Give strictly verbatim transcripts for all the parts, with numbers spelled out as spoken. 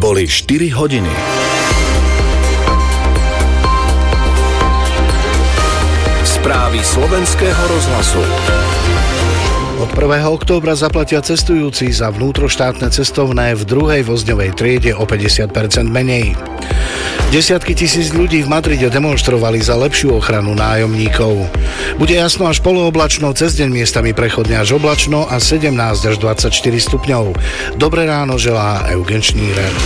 boli štyri hodiny. Správy slovenského rozhlasu. Od prvého októbra zaplatia cestujúci za vnútroštátne cestovné v druhej vozňovej triede o päťdesiat percent menej. Desiatky tisíc ľudí v Madride demonštrovali za lepšiu ochranu nájomníkov. Bude jasno až polooblačno, cez deň miestami prechodne až oblačno a sedemnásť až dvadsaťštyri stupňov. Dobré ráno želá Eugen Šnírer.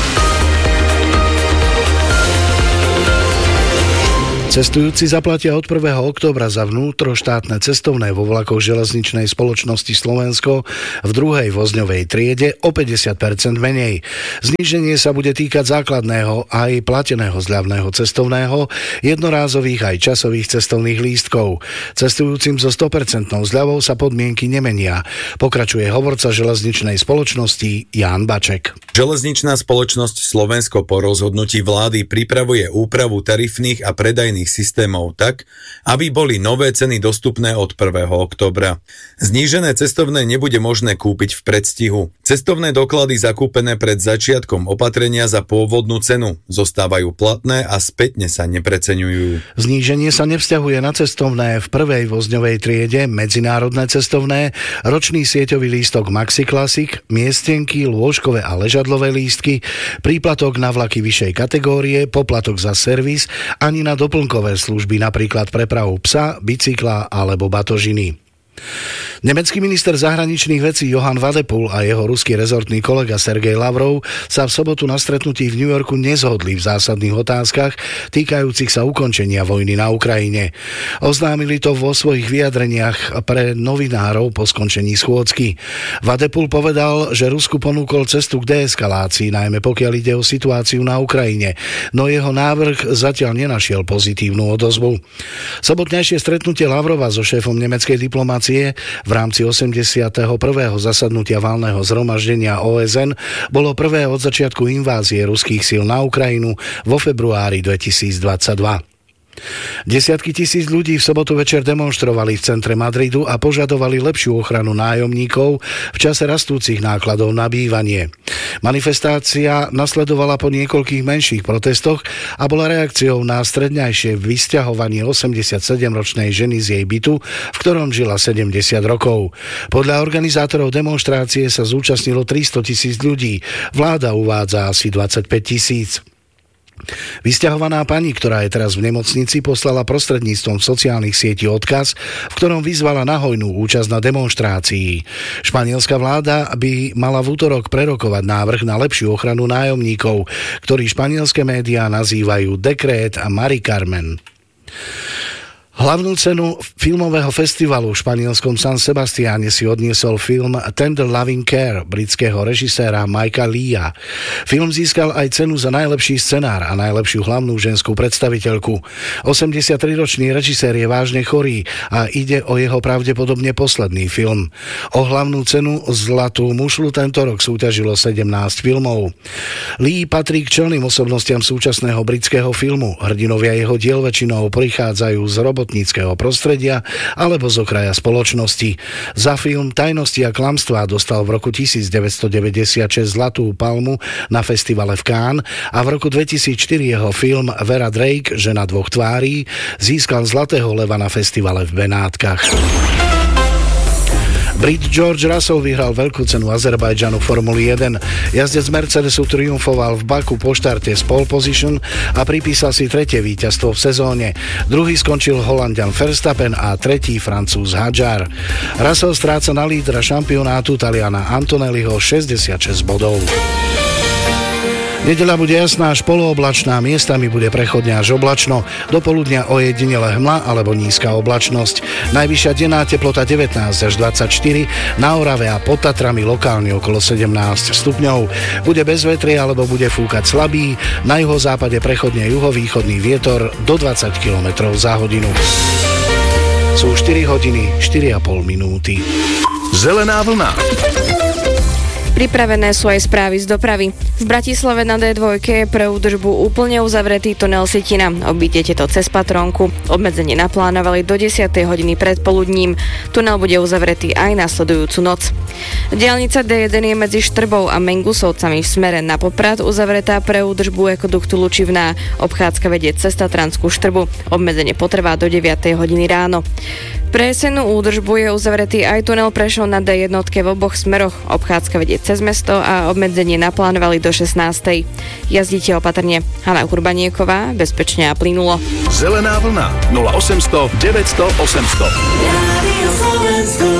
Cestujúci zaplatia od prvého októbra za vnútroštátne cestovné vo vlakoch železničnej spoločnosti Slovensko v druhej vozňovej triede o päťdesiat percent menej. Zníženie sa bude týkať základného aj plateného zľavného cestovného, jednorázových aj časových cestovných lístkov. Cestujúcim so sto percent zľavou sa podmienky nemenia. Pokračuje hovorca železničnej spoločnosti Ján Baček. Železničná spoločnosť Slovensko po rozhodnutí vlády pripravuje úpravu tarifných a predajných systémov tak, aby boli nové ceny dostupné od prvého októbra. Znížené cestovné nebude možné kúpiť v predstihu. Cestovné doklady zakúpené pred začiatkom opatrenia za pôvodnú cenu zostávajú platné a spätne sa nepreceňujú. Zníženie sa nevzťahuje na cestovné v prvej vozňovej triede, medzinárodné cestovné, ročný sieťový lístok Maxi Classic, miestenky, lôžkové a ležadlové lístky, príplatok na vlaky vyššej kategórie, poplatok za servis ani na doplnkové služby, napríklad prepravu psa, bicykla alebo batožiny. Nemecký minister zahraničných vecí Johann Wadephul a jeho ruský rezortný kolega Sergej Lavrov sa v sobotu na stretnutí v New Yorku nezhodli v zásadných otázkach týkajúcich sa ukončenia vojny na Ukrajine. Oznámili to vo svojich vyjadreniach pre novinárov po skončení schôdzky. Wadephul povedal, že Rusku ponúkol cestu k deeskalácii, najmä pokiaľ ide o situáciu na Ukrajine, no jeho návrh zatiaľ nenašiel pozitívnu odozvu. Sobotnejšie stretnutie Lavrova so šéfom nemeckej diplomácie v rámci osemdesiateho prvého zasadnutia valného zhromaždenia ó es en bolo prvé od začiatku invázie ruských síl na Ukrajinu vo februári dvetisícdvadsaťdva. Desiatky tisíc ľudí v sobotu večer demonštrovali v centre Madridu a požadovali lepšiu ochranu nájomníkov v čase rastúcich nákladov na bývanie. Manifestácia nasledovala po niekoľkých menších protestoch a bola reakciou na strednejšie vysťahovanie osemdesiatsedemročnej ženy z jej bytu, v ktorom žila sedemdesiat rokov. Podľa organizátorov demonštrácie sa zúčastnilo tristotisíc ľudí, vláda uvádza asi dvadsaťpäť tisíc. Vysťahovaná pani, ktorá je teraz v nemocnici, poslala prostredníctvom sociálnych sietí odkaz, v ktorom vyzvala na hojnú účasť na demonštrácii. Španielská vláda by mala v útorok prerokovať návrh na lepšiu ochranu nájomníkov, ktorý španielské médiá nazývajú Dekrét a Mari Carmen. Hlavnú cenu filmového festivalu v španielskom San Sebastiáne si odniesol film Tender Loving Care britského režiséra Mikea Leea. Film získal aj cenu za najlepší scenár a najlepšiu hlavnú ženskú predstaviteľku. osemdesiatriročný režisér je vážne chorý a ide o jeho pravdepodobne posledný film. O hlavnú cenu Zlatú mušľu tento rok súťažilo sedemnásť filmov. Lee patrí k čelným osobnostiam súčasného britského filmu. Hrdinovia jeho diel väčšinou prichádzajú z robot prostredia alebo z okraja spoločnosti. Za film Tajnosti a klamstvá dostal v roku devätnásťstodeväťdesiatšesť Zlatú palmu na festivale v Cannes a v roku dvetisícštyri jeho film Vera Drake, Žena dvoch tvárí, získal Zlatého leva na festivale v Benátkach. Brit George Russell vyhral veľkú cenu Azerbajdžanu Formuly jeden. Jazdec Mercedesu triumfoval v Baku po štarte z pole position a pripísal si tretie víťazstvo v sezóne. Druhý skončil Holanďan Verstappen a tretí Francúz Hadjar. Russell stráca na lídra šampionátu Taliana Antonelliho šesťdesiatšesť bodov. Nedeľa bude jasná až polooblačná, miestami bude prechodne až oblačno, do poludnia ojedinele hmla alebo nízka oblačnosť. Najvyššia denná teplota devätnásť až dvadsaťštyri, na Orave a pod Tatrami lokálne okolo sedemnásť stupňov. Bude bez vetrie alebo bude fúkať slabý, na juhozápade prechodne juhovýchodný vietor do dvadsať kilometrov za hodinu. Sú štyri hodiny, štyri a pol minúty. Zelená vlna. Pripravené sú aj správy z dopravy. V Bratislave na dé dva je pre údržbu úplne uzavretý tunel Sitina. Obídete to cez Patrónku. Obmedzenie naplánovali do desiatej hodiny predpoludním. Tunel bude uzavretý aj nasledujúcu noc. Diaľnica dé jeden je medzi Štrbou a Mengusovcami v smere na Poprad uzavretá pre údržbu ekoduktu Lučivná. Obchádzka vedie cez Tatranskú Štrbu. Obmedzenie potrvá do deviatej hodiny ráno. Pre jesennú údržbu je uzavretý aj tunel Prešov na dé jeden v oboch smeroch. Obchádzka vedie cez mesto a obmedzenie naplánovali do šestnástej. Jazdíte opatrne. Hana Urbanieková, bezpečne a plynulo. Zelená vlna nula osemsto deväťsto osemsto. Radio Slovensko.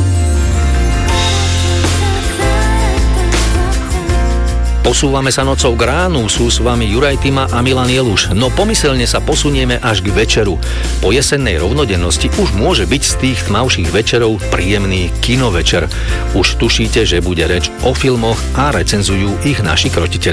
Posúvame sa nocou k ránu, sú s vami Juraj Tima a Milan Jeluš. No pomyselne sa posunieme až k večeru. Po jesennej rovnodennosti už môže byť z tých tmavších večerov príjemný kinovečer. Už tušíte, že bude reč o filmoch a recenzujú ich naši krotiteľi.